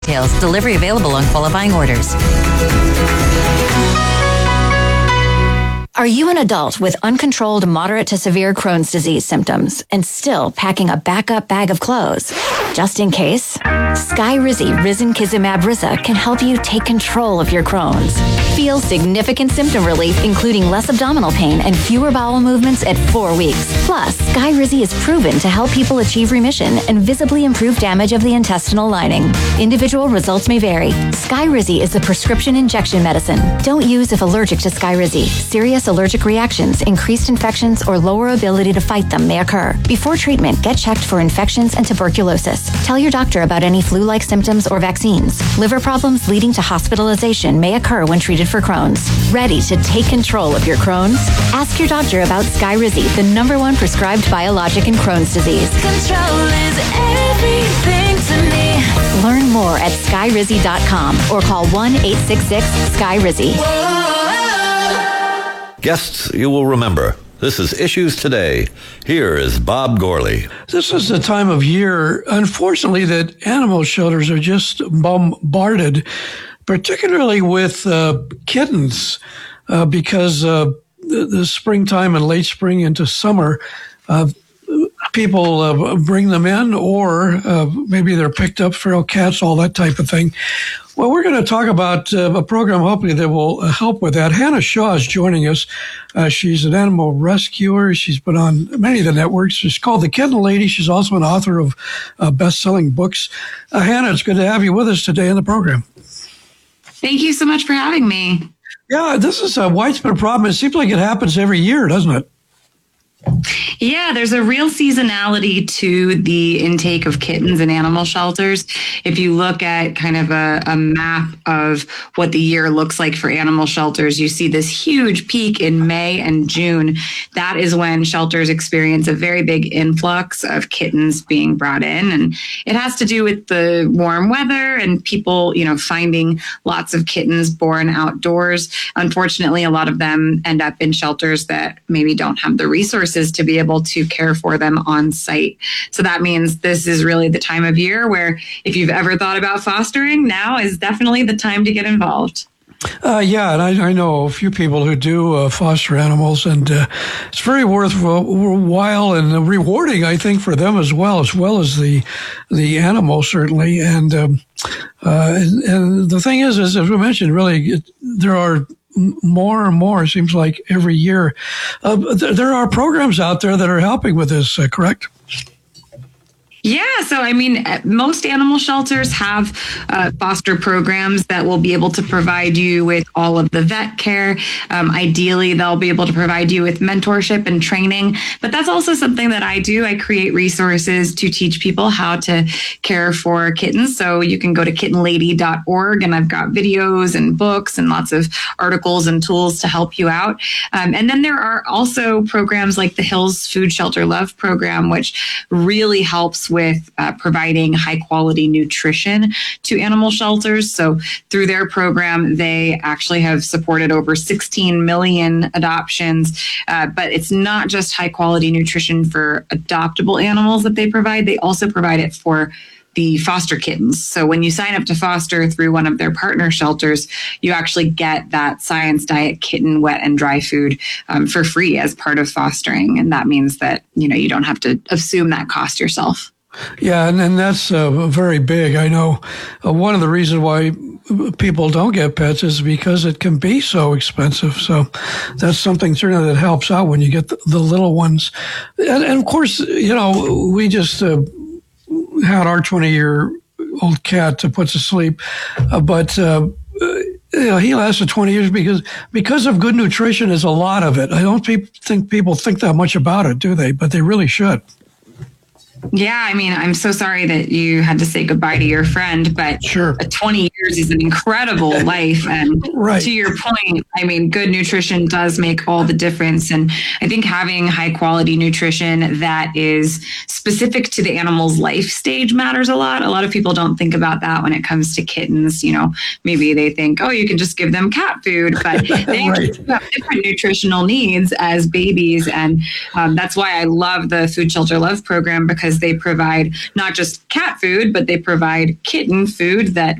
Details. Delivery available on qualifying orders. Are you an adult with uncontrolled moderate to severe Crohn's disease symptoms and still packing a backup bag of clothes? Just in case, Skyrizi Risankizumab Riza can help you take control of your Crohn's. Feel significant symptom relief, including less abdominal pain and fewer bowel movements at 4 weeks. Plus, Skyrizi is proven to help people achieve remission and visibly improve damage of the intestinal lining. Individual results may vary. Skyrizi is a prescription injection medicine. Don't use if allergic to Skyrizi. Serious allergic reactions, increased infections, or lower ability to fight them may occur. Before treatment, get checked for infections and tuberculosis. Tell your doctor about any flu-like symptoms or vaccines. Liver problems leading to hospitalization may occur when treated for Crohn's. Ready to take control of your Crohn's? Ask your doctor about Skyrizi, the #1 prescribed biologic in Crohn's disease. Control is everything to me. Learn more at skyrizi.com or call 1-866-SKYRIZI. Guests you will remember. This is Issues Today. Here is Bob Gorley. This is the time of year, unfortunately, that animal shelters are just bombarded, particularly with kittens, because the springtime and late spring into summer, people bring them in, or maybe they're picked up, feral cats, all that type of thing. Well, we're going to talk about a program hopefully that will help with that. Hannah Shaw is joining us. She's an animal rescuer. She's been on many of the networks. She's called The Kitten Lady. She's also an author of best-selling books. Hannah, it's good to have you with us today on the program. Thank you so much for having me. Yeah, this is a widespread problem. It seems like it happens every year, doesn't it? Yeah, there's a real seasonality to the intake of kittens in animal shelters. If you look at kind of a map of what the year looks like for animal shelters, you see this huge peak in May and June. That is when shelters experience a very big influx of kittens being brought in. And it has to do with the warm weather and people, finding lots of kittens born outdoors. Unfortunately, a lot of them end up in shelters that maybe don't have the resources to be able to care for them on site. So that means this is really the time of year where if you've ever thought about fostering, now is definitely the time to get involved. Yeah, and I know a few people who do foster animals, and it's very worthwhile and rewarding, I think, for them as well as the animal, certainly. And the thing is, as we mentioned, really, there are more and more, it seems like, every year. There are programs out there that are helping with this, correct? Yeah. So, most animal shelters have foster programs that will be able to provide you with all of the vet care. Ideally, they'll be able to provide you with mentorship and training. But that's also something that I do. I create resources to teach people how to care for kittens. So you can go to kittenlady.org, and I've got videos and books and lots of articles and tools to help you out. And then there are also programs like the Hills Food Shelter Love program, which really helps with providing high quality nutrition to animal shelters. So through their program, they actually have supported over 16 million adoptions. But it's not just high quality nutrition for adoptable animals that they provide. They also provide it for the foster kittens. So when you sign up to foster through one of their partner shelters, you actually get that Science Diet kitten wet and dry food for free as part of fostering. And that means that, you don't have to assume that cost yourself. Yeah, and that's very big. I know one of the reasons why people don't get pets is because it can be so expensive. So that's something certainly that helps out when you get the little ones. And of course, we just had our 20-year-old cat to put to sleep, but he lasted 20 years because of good nutrition is a lot of it. I don't think people think that much about it, do they? But they really should. Yeah, I'm so sorry that you had to say goodbye to your friend, but sure. 20 years is an incredible life. And right. To your point, good nutrition does make all the difference. And I think having high quality nutrition that is specific to the animal's life stage matters a lot. A lot of people don't think about that when it comes to kittens. Maybe they think, you can just give them cat food, but they right. have different nutritional needs as babies. And that's why I love the Food Shelter Love program, because because they provide not just cat food, but they provide kitten food that